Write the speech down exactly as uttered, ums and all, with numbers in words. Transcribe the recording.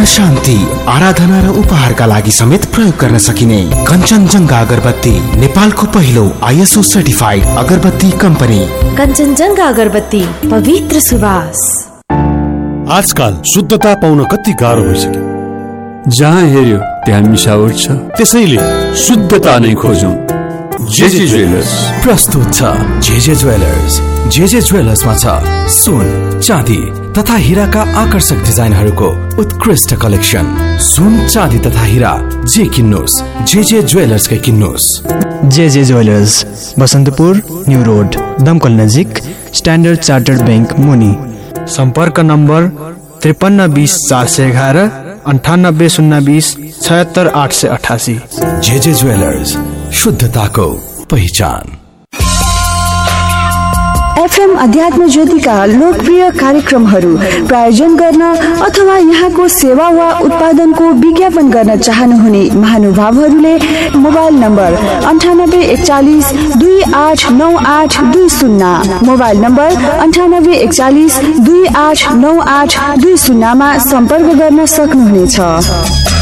शान्ति, आराधना र उपहारका लागि समेत प्रयोग गर्न सकिने कञ्चनजङ्घा अगरबत्ती नेपालको पहिलो आइएसओ सर्टिफाइड अगरबत्ती कम्पनी। कञ्चनजङ्घा अगरबत्ती, पवित्र सुवास। आजकल शुद्धता पाउन कति गाह्रो भइसक्यो। जहाँ हेर्यो त्यहाँ मिसावट छ, त्यसैले शुद्धता नै खोजौं। जेजे ज्वेलर्स प्रस्तुत छ जेजे ज्वेलर्स। जेजे ज्वेलर्समा छ सुन, चाँदी तथा हिराका आकर्षक डिजाइनहरूको उत्कृष्ट कलेक्सन। सुन, चाँदी तथा हिरा जे किन्नुस्, JJ ज्वेलर्सकै किन्नुस्। JJ jewellers, Basantapur new road, दमकल नजिक, स्ट्यान्डर्ड चार्टर्ड बैंक मुनि। सम्पर्क नम्बर त्रिपन्न बीस चार सय एघार, अन्ठानब्बे शून्य बीस छयत्तर आठ सय अठासी। जेजे ज्वेलर्स, शुद्धताको पहिचान। एफएम अध्यात्म ज्योतिका लोकप्रिय कार्यक्रमहरू प्रायोजन गर्न अथवा यहाँको सेवा वा उत्पादनको विज्ञापन गर्न चाहनुहुने महानुभावहरूले मोबाइल नम्बर अन्ठानब्बे एकचालिस दुई आठ नौ आठ दुई शून्य मोबाइल नम्बर अन्ठानब्बे एकचालिस दुई आठ नौ आठ दुई शून्यमा सम्पर्क गर्न सक्नुहुनेछ।